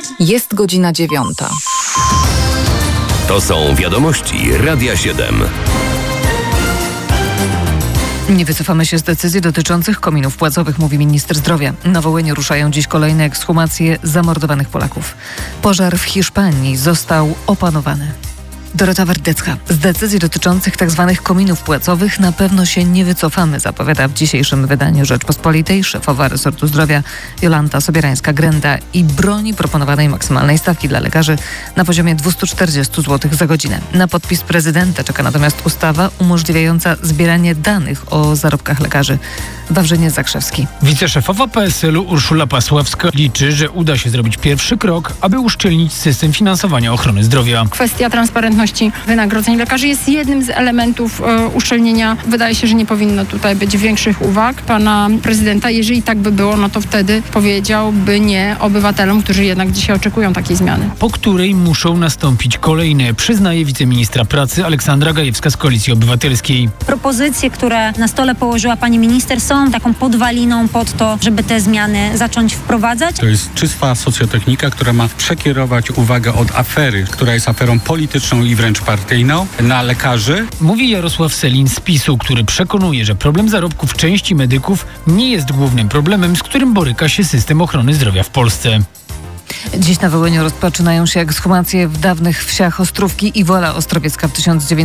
Jest godzina 9. To są wiadomości Radia 7. Nie wycofamy się z decyzji dotyczących kominów płacowych, mówi minister zdrowia. Na Wołyniu ruszają dziś kolejne ekshumacje zamordowanych Polaków. Pożar w Hiszpanii został opanowany. Dorota Wardecka. Z decyzji dotyczących tzw. kominów płacowych na pewno się nie wycofamy, zapowiada w dzisiejszym wydaniu Rzeczpospolitej szefowa resortu zdrowia Jolanta Sobierańska-Grenda i broni proponowanej maksymalnej stawki dla lekarzy na poziomie 240 zł za godzinę. Na podpis prezydenta czeka natomiast ustawa umożliwiająca zbieranie danych o zarobkach lekarzy. Wawrzyniec Zakrzewski. Wiceszefowa PSL-u Urszula Pasławska liczy, że uda się zrobić pierwszy krok, aby uszczelnić system finansowania ochrony zdrowia. Kwestia transparentności wynagrodzeń lekarzy jest jednym z elementów uszczelnienia. Wydaje się, że nie powinno tutaj być większych uwag pana prezydenta. Jeżeli tak by było, no to wtedy powiedziałby nie obywatelom, którzy jednak dzisiaj oczekują takiej zmiany. Po której muszą nastąpić kolejne, przyznaje wiceministra pracy Aleksandra Gajewska z Koalicji Obywatelskiej. Propozycje, które na stole położyła pani minister, są taką podwaliną pod to, żeby te zmiany zacząć wprowadzać. To jest czysta socjotechnika, która ma przekierować uwagę od afery, która jest aferą polityczną i wręcz partyjną, na lekarzy. Mówi Jarosław Sellin z PiS-u, który przekonuje, że problem zarobków części medyków nie jest głównym problemem, z którym boryka się system ochrony zdrowia w Polsce. Dziś na Wołyniu rozpoczynają się ekshumacje w dawnych wsiach Ostrówki i Wola Ostrowiecka. W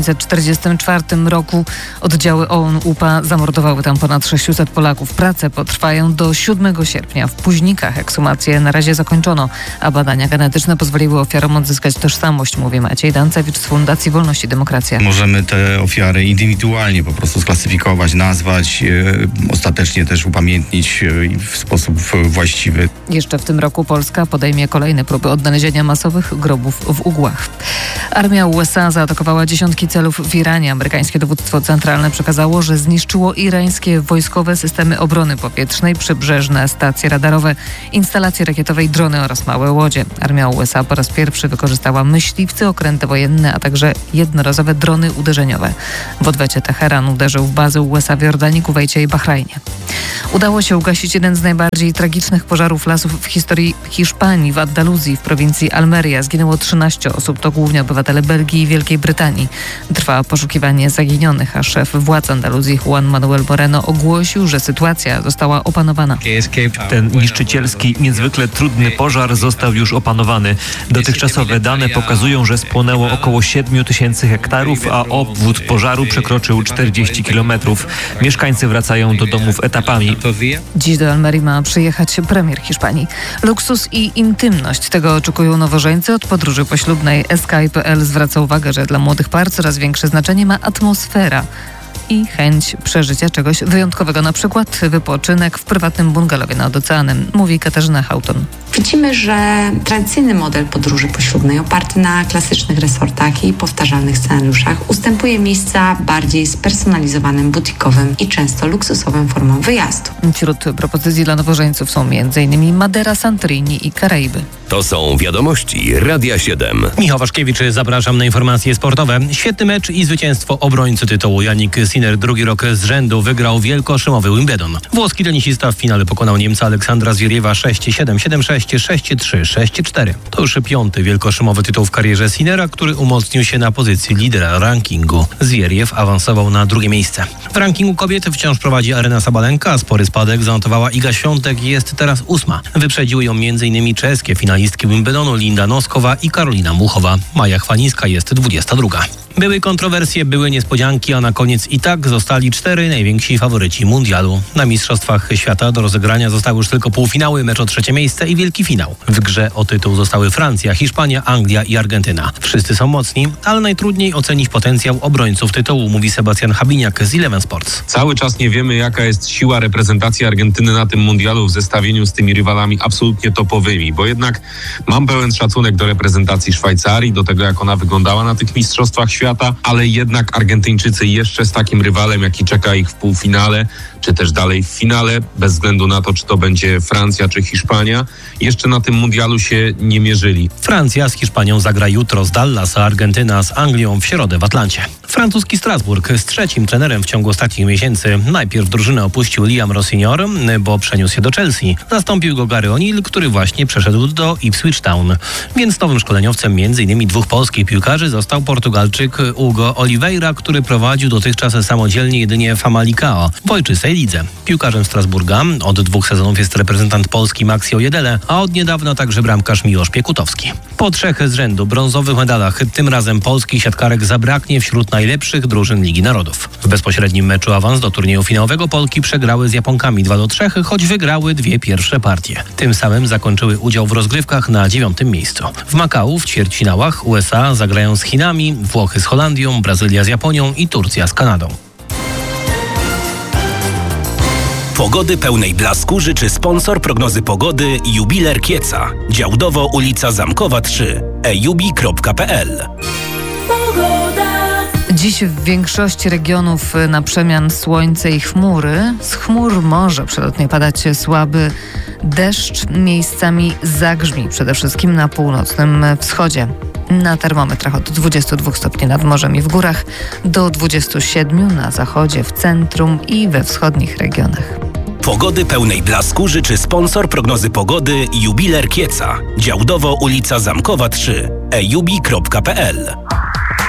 1944 roku oddziały OUN-UPA zamordowały tam ponad 600 Polaków. Prace potrwają do 7 sierpnia. W Późnikach ekshumacje na razie zakończono, a badania genetyczne pozwoliły ofiarom odzyskać tożsamość, mówi Maciej Dancewicz z Fundacji Wolność i Demokracja. Możemy te ofiary indywidualnie po prostu sklasyfikować, nazwać, ostatecznie też upamiętnić w sposób właściwy. Jeszcze w tym roku Polska podejmie kolejne próby odnalezienia masowych grobów w Ugłach. Armia USA zaatakowała dziesiątki celów w Iranie. Amerykańskie dowództwo centralne przekazało, że zniszczyło irańskie wojskowe systemy obrony powietrznej, przybrzeżne stacje radarowe, instalacje rakietowe i drony oraz małe łodzie. Armia USA po raz pierwszy wykorzystała myśliwce, okręty wojenne, a także jednorazowe drony uderzeniowe. W odwecie Teheran uderzył w bazy USA w Jordanii, Kuwejcie i Bahrajnie. Udało się ugasić jeden z najbardziej tragicznych pożarów lasów w historii Hiszpanii. W Andaluzji w prowincji Almeria zginęło 13 osób, to głównie obywatele Belgii i Wielkiej Brytanii. Trwa poszukiwanie zaginionych, a szef władz Andaluzji Juan Manuel Moreno ogłosił, że sytuacja została opanowana. Ten niszczycielski, niezwykle trudny pożar został już opanowany. Dotychczasowe dane pokazują, że spłonęło około 7 000 hektarów, a obwód pożaru przekroczył 40 kilometrów. Mieszkańcy wracają do domów etapami. Dziś do Almerii ma przyjechać premier Hiszpanii. Luksus i intymność. Tego oczekują nowożeńcy od podróży poślubnej. Sky.pl zwraca uwagę, że dla młodych par coraz większe znaczenie ma atmosfera i chęć przeżycia czegoś wyjątkowego, na przykład wypoczynek w prywatnym bungalowie nad oceanem, mówi Katarzyna Hauton. Widzimy, że tradycyjny model podróży poślubnej oparty na klasycznych resortach i powtarzalnych scenariuszach ustępuje miejsca bardziej spersonalizowanym, butikowym i często luksusowym formom wyjazdu. Wśród propozycji dla nowożeńców są m.in. Madera, Santorini i Karaiby. To są wiadomości Radia 7. Michał Waszkiewicz, zapraszam na informacje sportowe. Świetny mecz i zwycięstwo obrońcy tytułu. Yannick Sinner drugi rok z rzędu wygrał wielkoszymowy Wimbledon. Włoski tenisista w finale pokonał Niemca Aleksandra Zwieriewa 6-7, 7-6, 6-3, 6-4. To już 5. wielkoszymowy tytuł w karierze Sinnera, który umocnił się na pozycji lidera rankingu. Zwieriew awansował na 2. miejsce. W rankingu kobiet wciąż prowadzi Aryna Sabalenka, a spory spadek zanotowała Iga Świątek i jest teraz 8. Wyprzedziły ją m.in. czeskie finalistki Wimbledonu Linda Noskowa i Karolina Muchowa. Maja Chwalińska jest 22. Były kontrowersje, były niespodzianki, a na koniec i tak zostali 4 najwięksi faworyci mundialu. Na Mistrzostwach Świata do rozegrania zostały już tylko półfinały, mecz o 3. miejsce i wielki finał. W grze o tytuł zostały Francja, Hiszpania, Anglia i Argentyna. Wszyscy są mocni, ale najtrudniej ocenić potencjał obrońców tytułu, mówi Sebastian Habiniak z Eleven Sports. Cały czas nie wiemy, jaka jest siła reprezentacji Argentyny na tym mundialu w zestawieniu z tymi rywalami absolutnie topowymi, bo jednak mam pełen szacunek do reprezentacji Szwajcarii, do tego, jak ona wyglądała na tych Mistrzostwach Świata, ale jednak Argentyńczycy jeszcze z takim rywalem, jaki czeka ich w półfinale, czy też dalej w finale, bez względu na to, czy to będzie Francja, czy Hiszpania, jeszcze na tym mundialu się nie mierzyli. Francja z Hiszpanią zagra jutro z Dallas, a Argentyna z Anglią w środę w Atlancie. Francuski Strasburg z trzecim trenerem w ciągu ostatnich miesięcy. Najpierw drużynę opuścił Liam Rossignol, bo przeniósł się do Chelsea. Zastąpił go Gary O'Neill, który właśnie przeszedł do Ipswich Town. Więc nowym szkoleniowcem m.in. dwóch polskich piłkarzy został Portugalczyk Hugo Oliveira, który prowadził dotychczas samodzielnie jedynie Famalicão w ojczystej lidze. Piłkarzem Strasburga od 2 sezonów jest reprezentant Polski Maxi Ojedele, a od niedawna także bramkarz Miłosz Piekutowski. Po 3 z rzędu brązowych medalach tym razem polskich siatkarek zabraknie wśród najlepszych drużyn Ligi Narodów. W bezpośrednim meczu awans do turnieju finałowego Polki przegrały z Japonkami 2-3, choć wygrały 2 pierwsze partie. Tym samym zakończyły udział w rozgrywkach na 9. miejscu. W Makau w ćwierćfinałach USA zagrają z Chinami, Włochy z Holandią, Brazylia z Japonią i Turcja z Kanadą. Pogody pełnej blasku życzy sponsor prognozy pogody Jubiler Kieca. Działdowo ulica Zamkowa 3. ejubi.pl. Dziś w większości regionów na przemian słońce i chmury. Z chmur może przelotnie padać słaby deszcz, miejscami zagrzmi, przede wszystkim na północnym wschodzie. Na termometrach od 22 stopni nad morzem i w górach do 27 na zachodzie, w centrum i we wschodnich regionach. Pogody pełnej blasku życzy sponsor prognozy pogody Jubiler Kieca. Działdowo ulica Zamkowa 3. ejubi.pl.